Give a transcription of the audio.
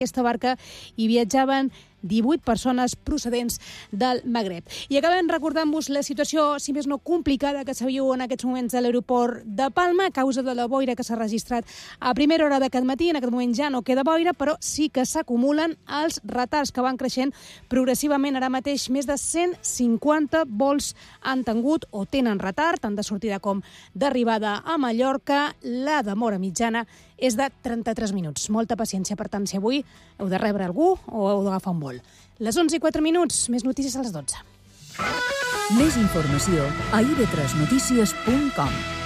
aquesta barca hi viatjaven 18 persones procedents del Magreb. I acabem recordant-vos la situació, si més no complicada, que se viu en aquests moments a l'aeroport de Palma a causa de la boira que s'ha registrat a primera hora d'aquest matí. En aquest moment ja no queda boira, però sí que s'acumulen els retards que van creixent progressivament. Ara mateix més de 150 vols han tingut o tenen retard, tant de sortida com d'arribada a Mallorca. La demora mitjana és de 33 minuts. Molta paciència, per tant, si avui heu de rebre algú o heu d'agafar un vol. Les 11:04, més notícies a les 12. Més informació a ib3notícies.com.